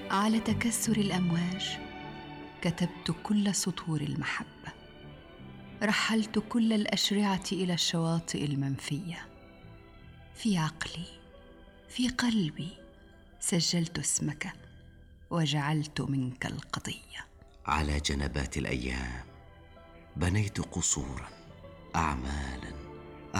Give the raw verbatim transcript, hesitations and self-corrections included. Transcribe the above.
على تكسر الأمواج كتبت كل سطور المحبة، رحلت كل الأشرعة إلى الشواطئ المنفية. في عقلي، في قلبي، سجلت اسمك وجعلت منك القضية. على جنبات الأيام بنيت قصورا، أعمالا،